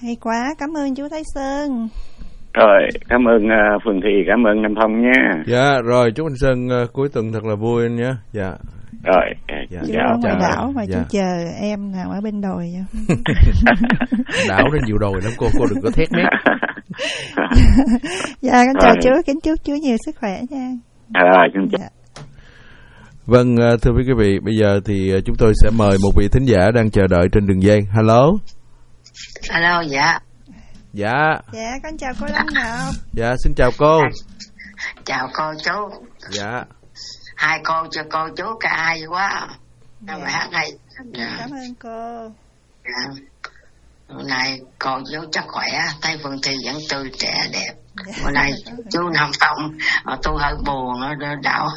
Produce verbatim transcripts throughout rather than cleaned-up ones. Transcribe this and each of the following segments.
Hay quá, cảm ơn chú Thái Sơn. Rồi, cảm ơn uh, Phương Thị, cảm ơn Nam Phong nha. Dạ, rồi chúc anh Sơn uh, cuối tuần thật là vui anh nhé. Dạ. Rồi, dạ, chú ở ngoài đảo mà dạ. Chú chờ em nào ở bên đồi. Đảo nó nhiều đồi lắm cô, cô đừng có thét mét. Dạ, con chào chú, kính chúc chú nhiều sức khỏe nha. Rồi, xin chào. Dạ. Vâng, thưa quý vị, bây giờ thì chúng tôi sẽ mời một vị thính giả đang chờ đợi trên đường dây. Hello. Hello, dạ. Dạ. Dạ, con chào cô Lâm Ngọc. Dạ, xin chào cô. Chào cô chú. Dạ. Hai cô cho cô chú cả hai quá. Dạ. Mà hát hay. Dạ. Cảm ơn cô. Dạ. Hôm nay cô chú chắc khỏe, thấy Phương Thị vẫn tươi trẻ đẹp. Dạ. Hôm nay chú Nam Phong, tôi hơi buồn ở đảo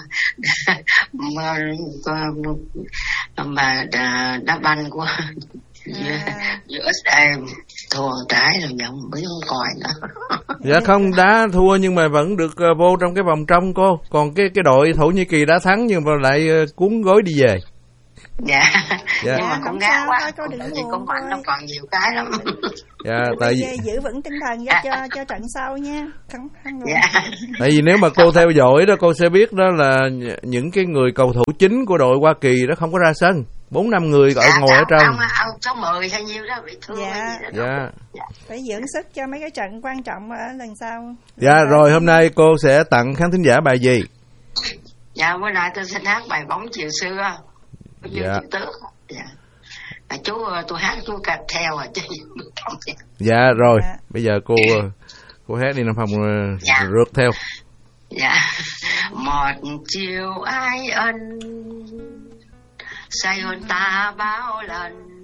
mà đá banh của u ét a thua trái rồi vẫn biết không coi nữa. Dạ không, đá thua nhưng mà vẫn được uh, vô trong cái vòng trong cô. Còn cái cái đội Thổ Nhĩ Kỳ đã thắng nhưng mà lại uh, cuốn gối đi về. Dạ. Dạ. Nhưng mà cũng ngán quá. Có đừng buồn cũng mạnh, nó còn nhiều cái lắm. Dạ, tại vì giữ vững tinh thần cho cho, cho trận sau nha. Không, không dạ. Tại vì nếu mà cô theo dõi đó cô sẽ biết đó là những cái người cầu thủ chính của đội Hoa Kỳ đó không có ra sân. Bốn năm người gọi dạ, ngồi ở trong. Ông, ông số mười hay nhiêu đó bị thương. Dạ. Dạ. Dạ. Phải dưỡng sức cho mấy cái trận quan trọng ở lần sau. Dạ lần rồi sau. Hôm nay cô sẽ tặng khán thính giả bài gì? Dạ bữa nay tôi xin hát bài Bóng Chiều Xưa. Dạ. Dạ. À, chú tôi hát chú cạch theo à chứ. Dạ rồi. Dạ. Bây giờ cô cô hát đi Nam Phong dạ. rượt theo. Dạ. Một chiều ai ân say hơn ta bao lần,